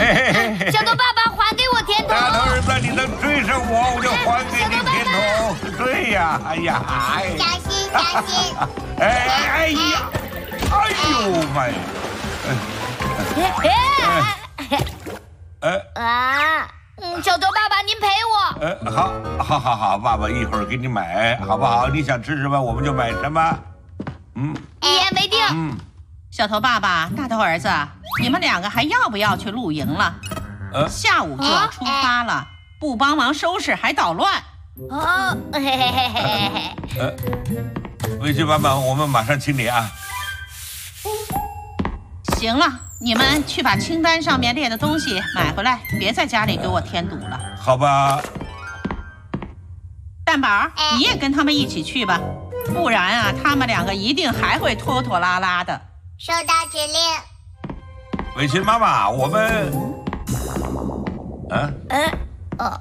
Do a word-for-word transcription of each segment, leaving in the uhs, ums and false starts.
小头爸爸还给我甜筒。 大头儿子，你能追上我，我就还给你甜筒。对呀，哎呀，哎， 小心小心！ 哎哎呀，哎呦妈呀！哎， 啊，嗯，小头爸爸，您陪我。 呃，好，好，好，好，爸爸一会儿给你买，好不好？你想吃什么，我们就买什么。嗯， 一言为定。 嗯， 小头爸爸，大头儿子，你们两个还要不要去露营了？ 呃， 下午就要出发了，不帮忙收拾还捣乱。 哦，嘿嘿嘿嘿嘿。 呃，围裙妈妈，我们马上清理啊。 行了，你们去把清单上面列的东西买回来，别在家里给我添堵了。 好吧。 蛋宝，你也跟他们一起去吧，不然啊，他们两个一定还会拖拖拉拉的。 收到指令。 围裙妈妈，我们，啊， 嗯，哦，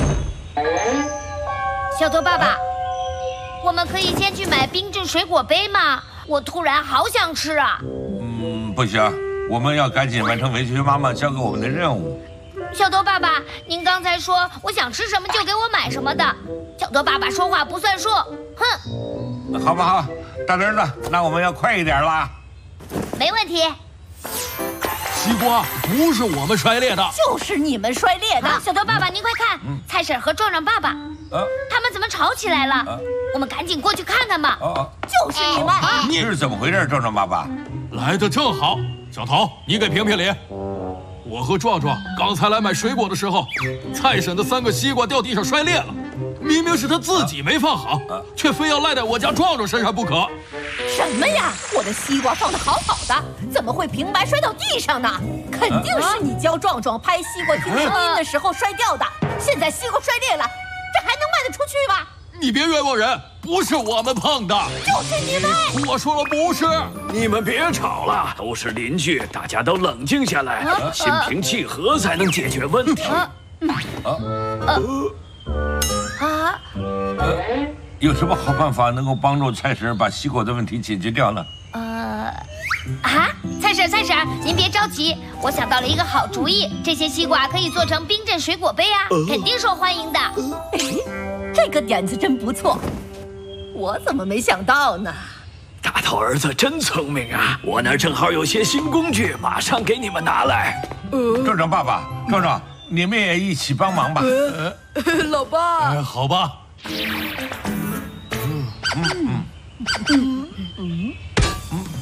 小头爸爸，我们可以先去买冰镇水果杯吗？我突然好想吃啊！ 嗯，不行，我们要赶紧完成围裙妈妈交给我们的任务。 小头爸爸，您刚才说我想吃什么就给我买什么的，小头爸爸说话不算数，哼！ 好不好？大侄子，那我们要快一点啦。 没问题。 西瓜不是我们摔裂的， 就是你们摔裂的。 啊、小头爸爸，您快看， 嗯、 蔡婶和壮壮爸爸， 啊、 他们怎么吵起来了？啊、我们赶紧过去看看吧。 哦哦， 就是你们！ 啊、你是怎么回事，壮壮爸爸？ 来的正好，小头，你给评评理。我和壮壮刚才来买水果的时候，蔡婶的三个西瓜掉地上摔裂了。明明是他自己没放好，却非要赖在我家壮壮身上不可。 什么呀？我的西瓜放得好好的，怎么会平白摔到地上呢？肯定是你教壮壮拍西瓜听声音的时候摔掉的。现在西瓜摔裂了，这还能卖得出去吗？ 你别冤枉人，不是我们碰的， 就是你们！ 我说了不是。 你们别吵了，都是邻居，大家都冷静下来，心平气和才能解决问题。 啊啊啊！ 呃，有什么好办法能够帮助蔡婶把西瓜的问题解决掉呢？ 呃，啊，蔡婶，蔡婶，您别着急，我想到了一个好主意，这些西瓜可以做成冰镇水果杯啊，肯定受欢迎的。 这个点子真不错，我怎么没想到呢？ 大头儿子真聪明啊！我那儿正好有些新工具，马上给你们拿来。 壮壮爸爸，壮壮，你们也一起帮忙吧。 呃，老爸， 哎，好吧。 嗯嗯嗯嗯嗯。